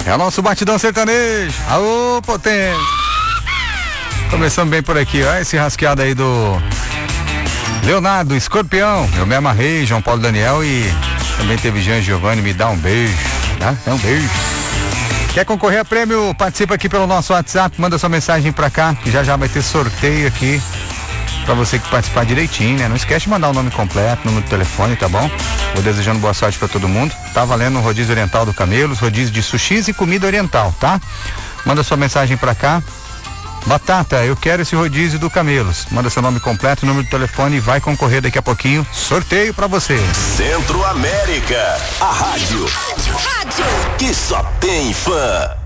É o nosso batidão sertanejo. Aô, potência. Começando bem por aqui, ó. Esse rasqueado aí do Leonardo Escorpião. Eu me amarrei, João Paulo Daniel e também teve Jean Giovanni. Me dá um beijo, tá? É um beijo. Quer concorrer a prêmio? Participa aqui pelo nosso WhatsApp, manda sua mensagem pra cá, que já vai ter sorteio aqui pra você que participar direitinho, né? Não esquece de mandar o nome completo, número de telefone, tá bom? Vou desejando boa sorte pra todo mundo. Tá valendo o rodízio oriental do Camelos, rodízio de sushis e comida oriental, tá? Manda sua mensagem pra cá. Batata, eu quero esse rodízio do Camelos. Manda seu nome completo, número de telefone e vai concorrer daqui a pouquinho. Sorteio pra você. Centro América, a rádio que só tem fã.